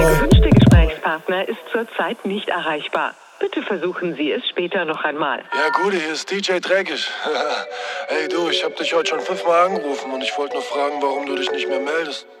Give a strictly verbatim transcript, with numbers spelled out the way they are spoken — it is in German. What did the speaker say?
Der gewünschte Gesprächspartner ist zurzeit nicht erreichbar. Bitte versuchen Sie es später noch einmal. Ja, Gude, hier ist D J Dreckig. Ey, du, ich hab dich heute schon fünfmal angerufen und ich wollte nur fragen, warum du dich nicht mehr meldest.